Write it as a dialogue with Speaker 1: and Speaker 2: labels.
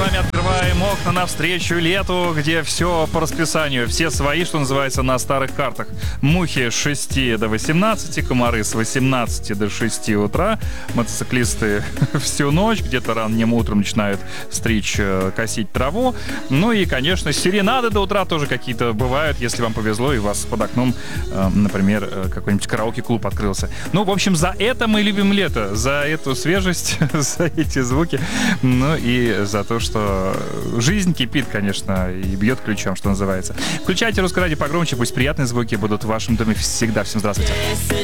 Speaker 1: вами открываем окна навстречу лету, где все по расписанию. Все свои, что называется, на старых картах. Мухи с 6 до 18, комары с 18 до 6 утра. Мотоциклисты всю ночь, где-то ранним утром начинают стричь, косить траву. Ну и, конечно, серенады до утра тоже какие-то бывают, если вам повезло и у вас под окном, например, какой-нибудь караоке-клуб открылся. Ну, в общем, за это мы любим лето, за эту свежесть, за эти звуки, ну и за то, что жизнь кипит, конечно, и бьет ключом, что называется. Включайте Русское радио погромче, пусть приятные звуки будут в вашем доме всегда. Всем здравствуйте.